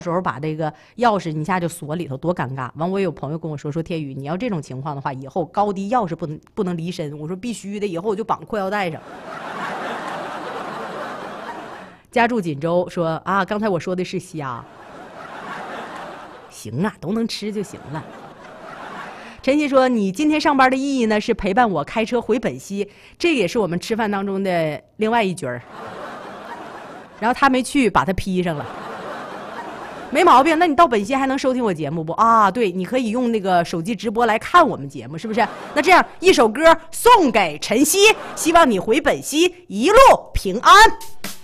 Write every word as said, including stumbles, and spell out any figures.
时候把这个钥匙一下就锁里头，多尴尬。完，我有朋友跟我说说，天宇，你要这种情况的话，以后高低钥匙不能不能离身。我说必须的，以后我就绑裤腰带上。家住锦州说啊，刚才我说的是虾。行啊，都能吃就行了。晨曦说，你今天上班的意义呢是陪伴我开车回本溪，这也是我们吃饭当中的另外一局儿。然后他没去，把他批上了。没毛病，那你到本溪还能收听我节目不啊？对，你可以用那个手机直播来看我们节目，是不是？那这样一首歌送给晨曦，希望你回本溪一路平安。